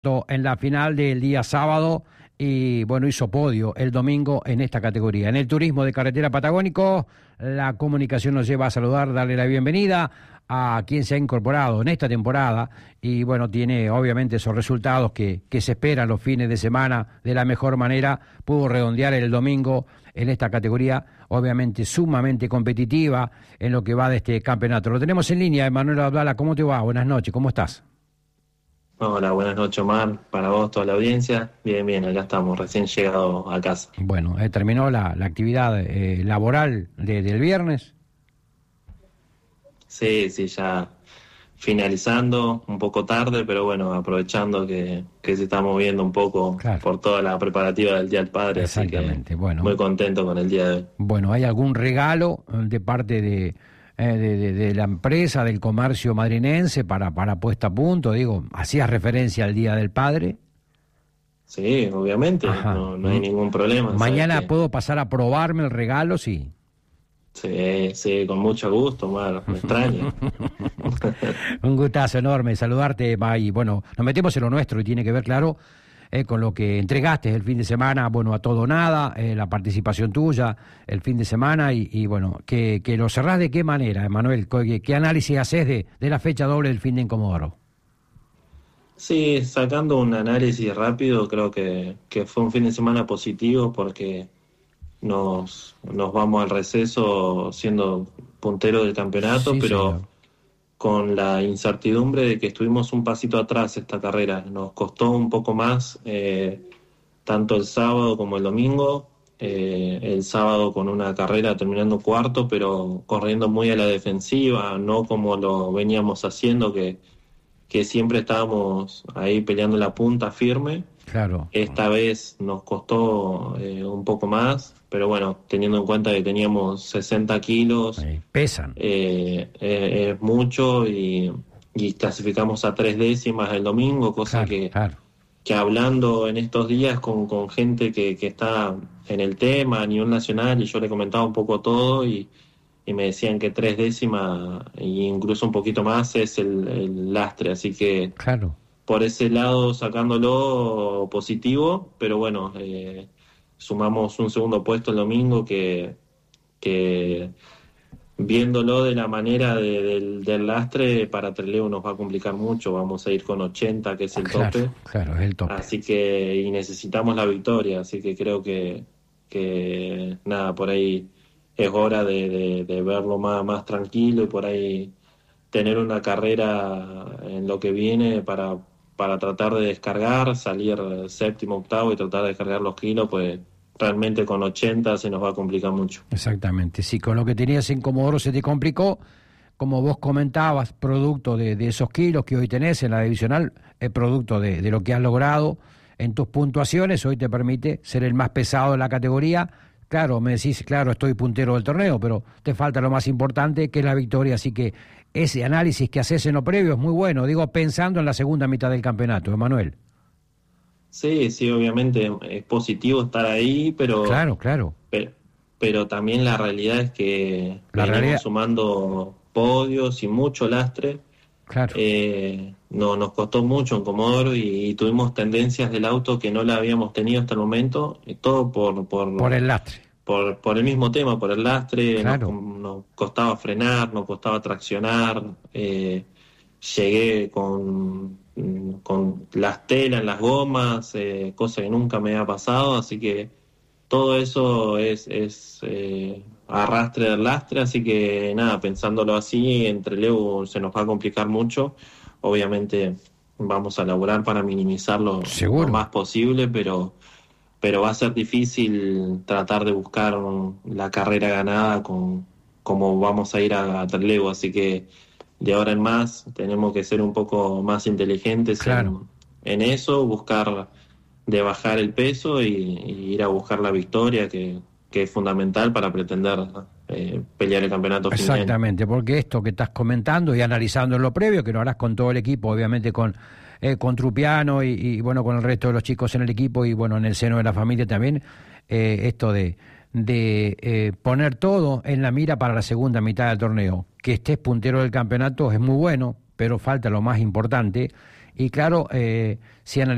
en la final del día sábado y bueno, hizo podio el domingo en esta categoría. En el turismo de carretera patagónico, la comunicación nos lleva a saludar, darle la bienvenida a quien se ha incorporado en esta temporada y bueno, tiene obviamente esos resultados que se esperan los fines de semana de la mejor manera. Pudo redondear el domingo en esta categoría, obviamente sumamente competitiva en lo que va de este campeonato. Lo tenemos en línea, Emanuel Abdala. ¿Cómo te va? Buenas noches, ¿cómo estás? Hola, buenas noches, Omar, para vos, toda la audiencia. Bien, bien, acá estamos, recién llegado a casa. Bueno, terminó la actividad laboral del viernes. Sí, ya finalizando, un poco tarde, pero bueno, aprovechando que se está moviendo un poco por toda la preparativa del Día del Padre, así que bueno, muy contento con el día de hoy. Bueno, ¿hay algún regalo de parte de la empresa, del comercio madrinense para puesta a punto? Digo, ¿hacías referencia al Día del Padre? Sí, obviamente, no hay ningún problema. ¿Mañana puedo pasar a probarme el regalo? Sí. Sí, con mucho gusto, Omar, me extraña. Un gustazo enorme saludarte, y bueno, nos metemos en lo nuestro y tiene que ver, claro, con lo que entregaste el fin de semana, bueno, a todo o nada, la participación tuya el fin de semana y bueno, que lo cerrás de qué manera, Emanuel, ¿qué análisis haces de la fecha doble del fin de en Comodoro? Sí, sacando un análisis rápido, creo que fue un fin de semana positivo porque nos vamos al receso siendo puntero del campeonato, Sí, pero señor. con la incertidumbre de que estuvimos un pasito atrás esta carrera. Nos costó un poco más, tanto el sábado como el domingo. El sábado con una carrera terminando cuarto, pero corriendo muy a la defensiva, no como lo veníamos haciendo, que siempre estábamos ahí peleando la punta firme. Claro. Esta vez nos costó un poco más, pero bueno, teniendo en cuenta que teníamos 60 kilos, Pesan. Es mucho y clasificamos a 3 décimas el domingo, cosa que hablando en estos días con gente que está en el tema a nivel nacional, y yo le comentaba un poco todo y me decían que 3 décimas e incluso un poquito más es el lastre, así que por ese lado sacándolo positivo, pero bueno, sumamos un segundo puesto el domingo que viéndolo de la manera del lastre para Trelew nos va a complicar mucho. Vamos a ir con 80, que es el tope. Claro, es el tope. Así que y necesitamos la victoria, así que creo que nada, por ahí es hora de verlo más tranquilo y por ahí tener una carrera en lo que viene para tratar de descargar, salir séptimo, octavo y tratar de descargar los kilos, pues realmente con 80 se nos va a complicar mucho. Exactamente, sí, con lo que tenías en Comodoro se te complicó, como vos comentabas, producto de esos kilos que hoy tenés en la divisional, es producto de lo que has logrado en tus puntuaciones, hoy te permite ser el más pesado de la categoría. Claro, me decís, claro, estoy puntero del torneo, pero te falta lo más importante, que es la victoria, así que ese análisis que haces en lo previo es muy bueno, digo, pensando en la segunda mitad del campeonato, Emanuel. Sí, obviamente es positivo estar ahí, pero Claro. pero también la realidad es que venimos sumando podios y mucho lastre. No, nos costó mucho en Comodoro y tuvimos tendencias del auto que no la habíamos tenido hasta el momento, todo por el lastre. Por el mismo tema, por el lastre, nos costaba frenar, nos costaba traccionar, llegué con las telas en las gomas, cosa que nunca me había pasado, así que todo eso es arrastre del lastre, así que nada, pensándolo así, entre Trelew se nos va a complicar mucho, obviamente vamos a laburar para minimizarlo lo más posible, pero va a ser difícil tratar de buscar la carrera ganada como vamos a ir a Trelew, así que de ahora en más tenemos que ser un poco más inteligentes en eso, buscar de bajar el peso y ir a buscar la victoria que es fundamental para pretender pelear el campeonato final. Exactamente, porque esto que estás comentando y analizando en lo previo, que lo harás con todo el equipo, obviamente con Trupiano y bueno, con el resto de los chicos en el equipo y bueno, en el seno de la familia también, esto de poner todo en la mira para la segunda mitad del torneo. Que estés puntero del campeonato es muy bueno, pero falta lo más importante y claro, si analizamos